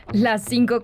Las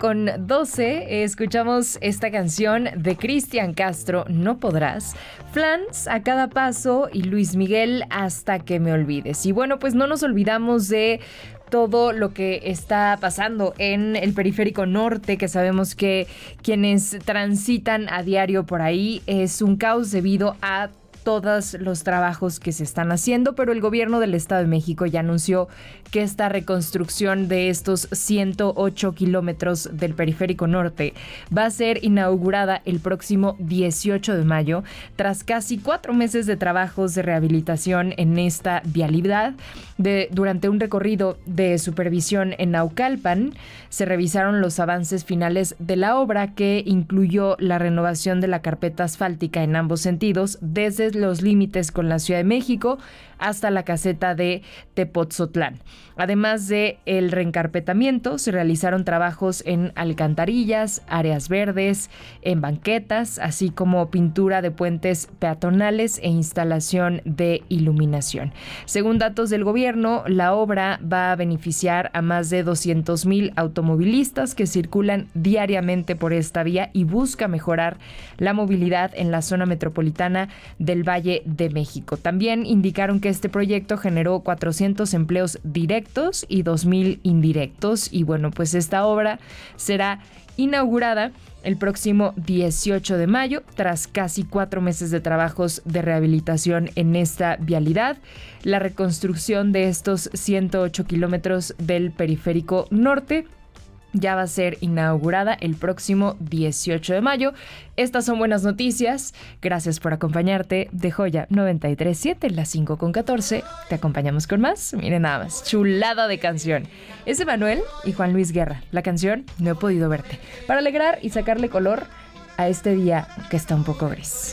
5:12, escuchamos esta canción de Cristian Castro, No Podrás, Flans, A Cada Paso y Luis Miguel, Hasta que me olvides. Y bueno, pues no nos olvidamos de todo lo que está pasando en el Periférico Norte, que sabemos que quienes transitan a diario por ahí es un caos debido a todos los trabajos que se están haciendo, pero el gobierno del Estado de México ya anunció que esta reconstrucción de estos 108 kilómetros del Periférico Norte va a ser inaugurada el próximo 18 de mayo, tras casi 4 meses de trabajos de rehabilitación en esta vialidad. Durante un recorrido de supervisión en Naucalpan, se revisaron los avances finales de la obra, que incluyó la renovación de la carpeta asfáltica en ambos sentidos, desde los límites con la Ciudad de México hasta la caseta de Tepotzotlán. Además de el reencarpetamiento, se realizaron trabajos en alcantarillas, áreas verdes, en banquetas, así como pintura de puentes peatonales e instalación de iluminación. Según datos del gobierno, la obra va a beneficiar a más de 200,000 automovilistas que circulan diariamente por esta vía y busca mejorar la movilidad en la zona metropolitana del Valle de México. También indicaron que este proyecto generó 400 empleos directos y 2,000 indirectos. Y bueno, pues esta obra será inaugurada el próximo 18 de mayo, tras casi 4 meses de trabajos de rehabilitación en esta vialidad. La reconstrucción de estos 108 kilómetros del Periférico Norte ya va a ser inaugurada el próximo 18 de mayo. Estas son buenas noticias. Gracias por acompañarte. De Joya 93.7, las 5:14. Te acompañamos con más. Miren nada más, chulada de canción. Es de Manuel y Juan Luis Guerra. La canción No he podido verte, para alegrar y sacarle color a este día que está un poco gris.